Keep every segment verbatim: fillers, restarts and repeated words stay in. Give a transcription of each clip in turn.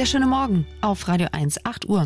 Der schöne Morgen auf Radio eins, acht Uhr.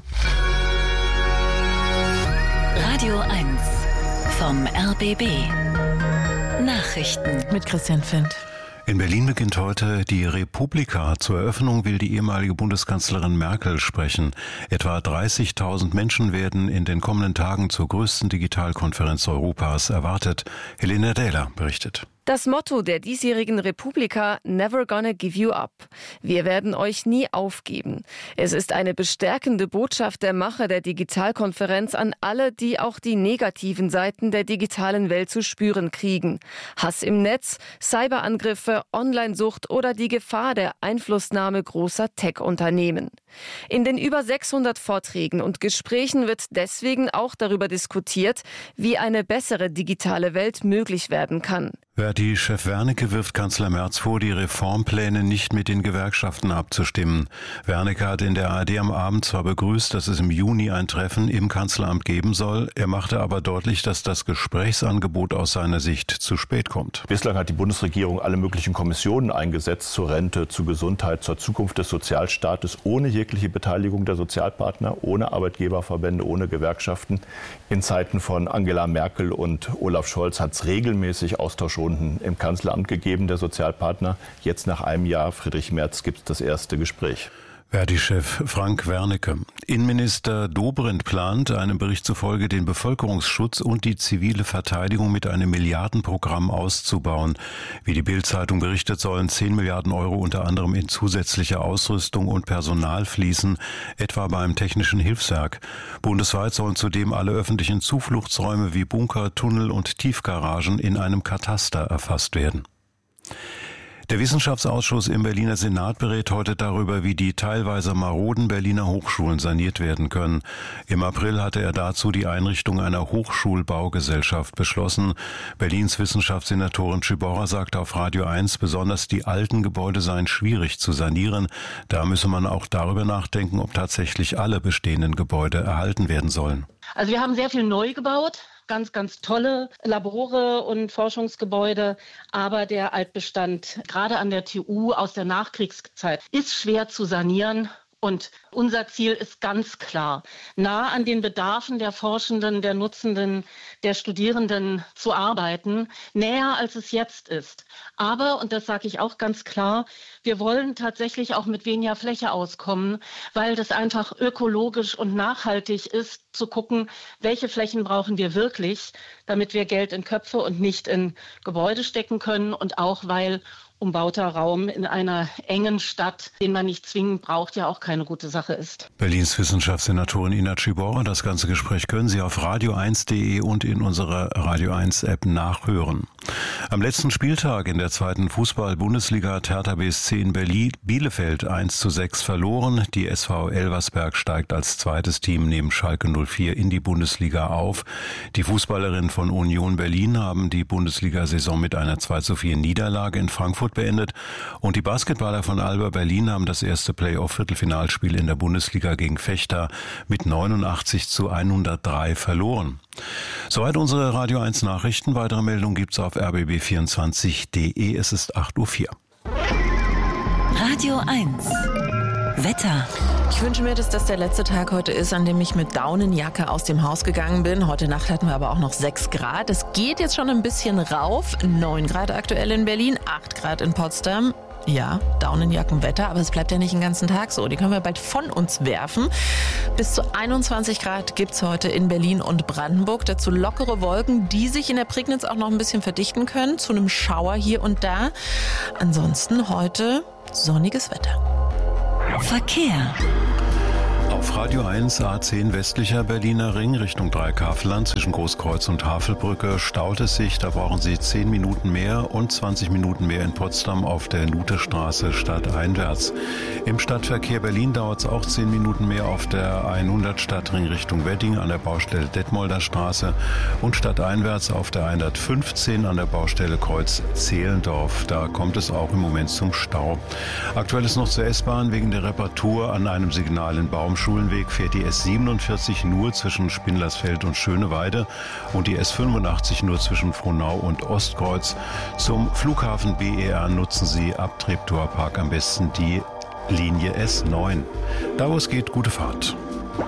Radio eins vom R B B. Nachrichten Mit Christian Findt. In Berlin beginnt heute die Republika. Zur Eröffnung will die ehemalige Bundeskanzlerin Merkel sprechen. Etwa dreißigtausend Menschen werden in den kommenden Tagen zur größten Digitalkonferenz Europas erwartet. Helene Dähler berichtet. Das Motto der diesjährigen Republika: Never gonna give you up. Wir werden euch nie aufgeben. Es ist eine bestärkende Botschaft der Macher der Digitalkonferenz an alle, die auch die negativen Seiten der digitalen Welt zu spüren kriegen. Hass im Netz, Cyberangriffe, Onlinesucht oder die Gefahr der Einflussnahme großer Tech-Unternehmen. In den über sechshundert Vorträgen und Gesprächen wird deswegen auch darüber diskutiert, wie eine bessere digitale Welt möglich werden kann. Verdi-Chef Wernicke wirft Kanzler Merz vor, die Reformpläne nicht mit den Gewerkschaften abzustimmen. Wernicke hat in der A R D am Abend zwar begrüßt, dass es im Juni ein Treffen im Kanzleramt geben soll, er machte aber deutlich, dass das Gesprächsangebot aus seiner Sicht zu spät kommt. Bislang hat die Bundesregierung alle möglichen Kommissionen eingesetzt, zur Rente, zur Gesundheit, zur Zukunft des Sozialstaates, ohne jegliche Beteiligung der Sozialpartner, ohne Arbeitgeberverbände, ohne Gewerkschaften. In Zeiten von Angela Merkel und Olaf Scholz hat es regelmäßig Austauschrunden im Kanzleramt gegeben, der Sozialpartner. Jetzt nach einem Jahr, Friedrich Merz, gibt es das erste Gespräch. Verdi-Chef Frank Wernicke. Innenminister Dobrindt plant, einem Bericht zufolge, den Bevölkerungsschutz und die zivile Verteidigung mit einem Milliardenprogramm auszubauen. Wie die Bild-Zeitung berichtet, sollen zehn Milliarden Euro unter anderem in zusätzliche Ausrüstung und Personal fließen, etwa beim Technischen Hilfswerk. Bundesweit sollen zudem alle öffentlichen Zufluchtsräume wie Bunker, Tunnel und Tiefgaragen in einem Kataster erfasst werden. Der Wissenschaftsausschuss im Berliner Senat berät heute darüber, wie die teilweise maroden Berliner Hochschulen saniert werden können. Im April hatte er dazu die Einrichtung einer Hochschulbaugesellschaft beschlossen. Berlins Wissenschaftssenatorin Tschiborra sagte auf Radio eins, besonders die alten Gebäude seien schwierig zu sanieren. Da müsse man auch darüber nachdenken, ob tatsächlich alle bestehenden Gebäude erhalten werden sollen. Also wir haben sehr viel neu gebaut. Ganz, ganz tolle Labore und Forschungsgebäude. Aber der Altbestand, gerade an der T U aus der Nachkriegszeit, ist schwer zu sanieren. Und unser Ziel ist ganz klar, nah an den Bedarfen der Forschenden, der Nutzenden, der Studierenden zu arbeiten, näher als es jetzt ist. Aber, und das sage ich auch ganz klar, wir wollen tatsächlich auch mit weniger Fläche auskommen, weil das einfach ökologisch und nachhaltig ist, zu gucken, welche Flächen brauchen wir wirklich, damit wir Geld in Köpfe und nicht in Gebäude stecken können, und auch weil umbauter Raum in einer engen Stadt, den man nicht zwingend braucht, ja auch keine gute Sache ist. Berlins Wissenschaftssenatorin Ina Tschiborra. Das ganze Gespräch können Sie auf radio eins punkt de und in unserer Radio eins App nachhören. Am letzten Spieltag in der zweiten Fußball-Bundesliga hat Hertha B S C in Berlin Bielefeld eins zu sechs verloren. Die S V Elversberg steigt als zweites Team neben Schalke null vier in die Bundesliga auf. Die Fußballerinnen von Union Berlin haben die Bundesliga-Saison mit einer zwei zu vier Niederlage in Frankfurt beendet, und die Basketballer von Alba Berlin haben das erste Playoff-Viertelfinalspiel in der Bundesliga gegen Vechta mit neunundachtzig zu hundertdrei verloren. Soweit unsere Radio eins Nachrichten. Weitere Meldungen gibt's auf r b b vierundzwanzig punkt de. Es ist acht Uhr vier. Radio eins Wetter. Ich wünsche mir, dass das der letzte Tag heute ist, an dem ich mit Daunenjacke aus dem Haus gegangen bin. Heute Nacht hatten wir aber auch noch sechs Grad. Es geht jetzt schon ein bisschen rauf. neun Grad aktuell in Berlin, acht Grad in Potsdam. Ja, Daunenjackenwetter, aber es bleibt ja nicht den ganzen Tag so. Die können wir bald von uns werfen. Bis zu einundzwanzig Grad gibt's heute in Berlin und Brandenburg. Dazu lockere Wolken, die sich in der Prignitz auch noch ein bisschen verdichten können. Zu einem Schauer hier und da. Ansonsten heute sonniges Wetter. Verkehr. Auf Radio eins A zehn westlicher Berliner Ring Richtung Dreikaffelland zwischen Großkreuz und Havelbrücke staut es sich. Da brauchen Sie zehn Minuten mehr und zwanzig Minuten mehr in Potsdam auf der Luthestraße stadteinwärts. Im Stadtverkehr Berlin dauert es auch zehn Minuten mehr auf der hundert Stadtring Richtung Wedding an der Baustelle Detmolder Straße und stadteinwärts auf der hundertfünfzehn an der Baustelle Kreuz Zehlendorf. Da kommt es auch im Moment zum Stau. Aktuell ist noch zur S-Bahn wegen der Reparatur an einem Signal in Baumschulenweg fährt die S siebenundvierzig nur zwischen Spindlersfeld und Schöneweide und die S fünfundachtzig nur zwischen Frohnau und Ostkreuz. Zum Flughafen B E R nutzen Sie ab Treptower Park am besten die Linie S neun. Da wo es geht, gute Fahrt.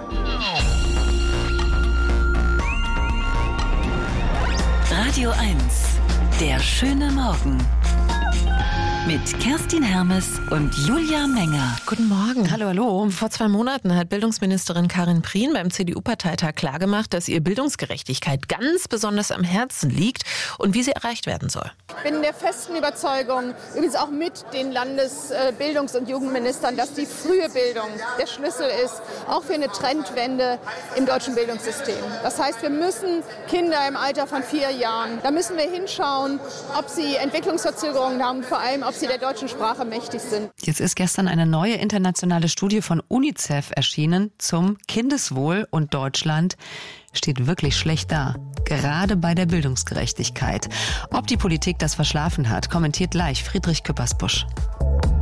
Radio eins, der schöne Morgen. Mit Kerstin Hermes und Julia Menger. Guten Morgen. Hallo, hallo. Vor zwei Monaten hat Bildungsministerin Karin Prien beim C D U-Parteitag klargemacht, dass ihr Bildungsgerechtigkeit ganz besonders am Herzen liegt und wie sie erreicht werden soll. Ich bin der festen Überzeugung, übrigens auch mit den Landesbildungs- und Jugendministern, dass die frühe Bildung der Schlüssel ist, auch für eine Trendwende im deutschen Bildungssystem. Das heißt, wir müssen Kinder im Alter von vier Jahren, da müssen wir hinschauen, ob sie Entwicklungsverzögerungen haben, vor allem ob sie der deutschen Sprache mächtig sind. Jetzt ist gestern eine neue internationale Studie von UNICEF erschienen zum Kindeswohl, und Deutschland steht wirklich schlecht da, gerade bei der Bildungsgerechtigkeit. Ob die Politik das verschlafen hat, kommentiert gleich Friedrich Küppersbusch.